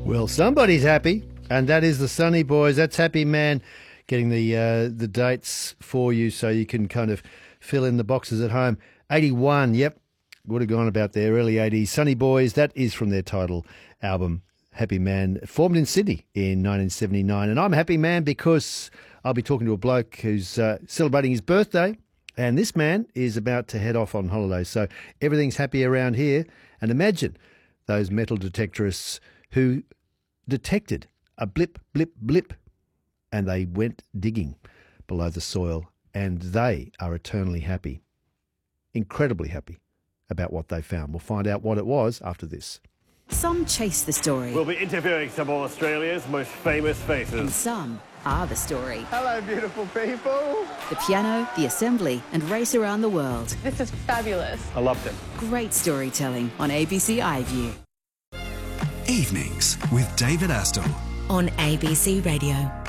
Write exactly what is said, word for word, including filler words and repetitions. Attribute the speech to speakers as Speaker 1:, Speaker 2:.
Speaker 1: Well, somebody's happy, and that is the Sunny Boys. That's Happy Man getting the uh, the dates for you so you can kind of fill in the boxes at home. eighty-one, yep, would have gone about there, early eighties. Sunny Boys, that is from their title album, Happy Man, formed in Sydney in nineteen seventy-nine. And I'm a happy man because I'll be talking to a bloke who's uh, celebrating his birthday, and this man is about to head off on holiday. So everything's happy around here. And imagine those metal detectorists who detected a blip, blip, blip, and they went digging below the soil, and they are eternally happy, incredibly happy about what they found. We'll find out what it was after this.
Speaker 2: Some chase the story.
Speaker 3: We'll be interviewing some of Australia's most famous faces.
Speaker 2: And some are the story.
Speaker 4: Hello, beautiful people.
Speaker 2: The piano, the assembly, and race around the world.
Speaker 5: This is fabulous.
Speaker 3: I loved it.
Speaker 2: Great storytelling on A B C iView.
Speaker 6: Evenings with David Astle
Speaker 7: on A B C Radio.